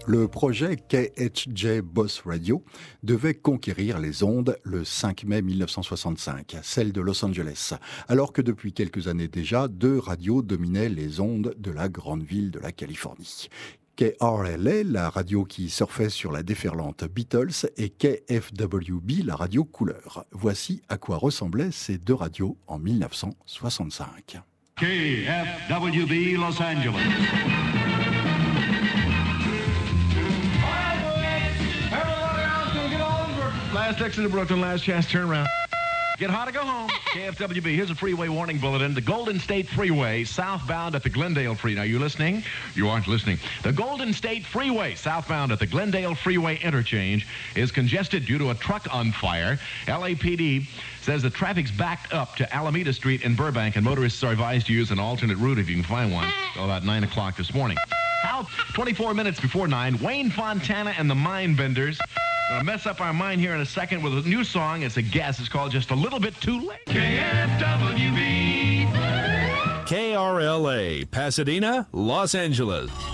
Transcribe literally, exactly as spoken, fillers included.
Le projet K H J Boss Radio devait conquérir les ondes le cinq mai mille neuf cent soixante-cinq, celle de Los Angeles, alors que depuis quelques années déjà, deux radios dominaient les ondes de la grande ville de la Californie. K R L A, la radio qui surfait sur la déferlante Beatles, et K F W B, la radio couleur. Voici à quoi ressemblaient ces deux radios en mille neuf cent soixante-cinq. K F W B Los Angeles. Last exit of Brooklyn, last chance, turn around. Get hot or go home. K F W B, here's a freeway warning bulletin. The Golden State Freeway, southbound at the Glendale Freeway. Are you listening? You aren't listening. The Golden State Freeway, southbound at the Glendale Freeway interchange, is congested due to a truck on fire. L A P D says the traffic's backed up to Alameda Street in Burbank, and motorists are advised to use an alternate route if you can find one. Well, about nine o'clock this morning. How? twenty-four minutes before nine, Wayne Fontana and the Mindbenders. Gonna mess up our mind here in a second with a new song. It's a guess. It's called Just a Little Bit Too Late. K F W B. K R L A, Pasadena, Los Angeles.